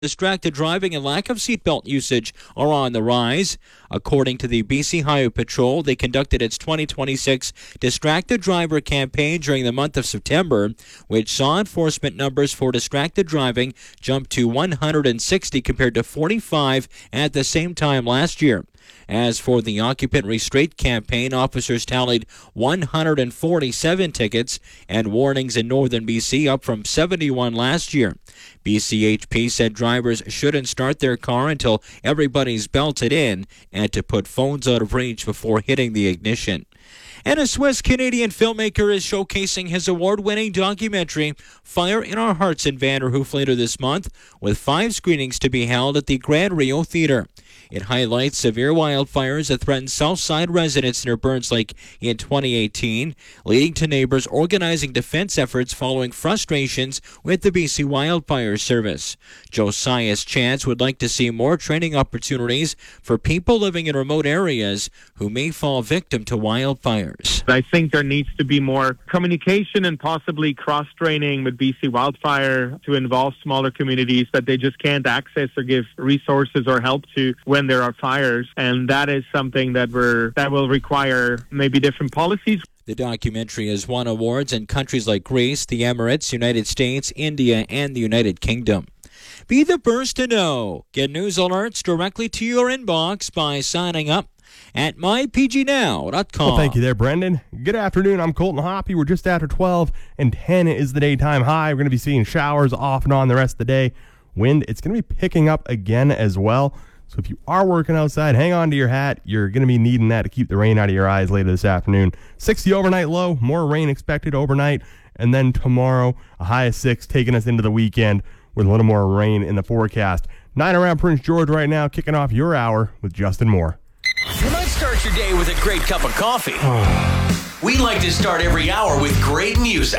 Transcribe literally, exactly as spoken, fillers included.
Distracted driving and lack of seatbelt usage are on the rise. According to the B C Highway Patrol, they conducted its twenty twenty-six Distracted Driver campaign during the month of September, which saw enforcement numbers for distracted driving jump to one hundred sixty compared to forty-five at the same time last year. As for the occupant restraint campaign, officers tallied one hundred forty-seven tickets and warnings in northern B C, up from seventy-one last year. B C H P said drivers shouldn't start their car until everybody's belted in and to put phones out of reach before hitting the ignition. And a Swiss-Canadian filmmaker is showcasing his award-winning documentary, Fire in Our Hearts, in Vanderhoof later this month, with five screenings to be held at the Grand Rio Theatre. It highlights severe wildfires that threatened Southside residents near Burns Lake in twenty eighteen, leading to neighbors organizing defense efforts following frustrations with the B C Wildfire Service. Josias Chance would like to see more training opportunities for people living in remote areas who may fall victim to wildfires. I think there needs to be more communication and possibly cross-training with B C Wildfire to involve smaller communities that they just can't access or give resources or help to when there are fires, and that is something that we're that will require maybe different policies. The documentary has won awards in countries like Greece, the Emirates, United States, India, and the United Kingdom. Be the first to know. Get news alerts directly to your inbox by signing up at my p g now dot com. Well, thank you there, Brendan. Good afternoon. I'm Colton Hoppy. We're just after twelve, and ten is the daytime high. We're going to be seeing showers off and on the rest of the day. Wind, it's going to be picking up again as well. So if you are working outside, hang on to your hat. You're going to be needing that to keep the rain out of your eyes later this afternoon. sixty overnight low, more rain expected overnight. And then tomorrow, a high of six, taking us into the weekend with a little more rain in the forecast. Nine around Prince George right now, kicking off your hour with Justin Moore. You might start your day with a great cup of coffee. We like to start every hour with great music.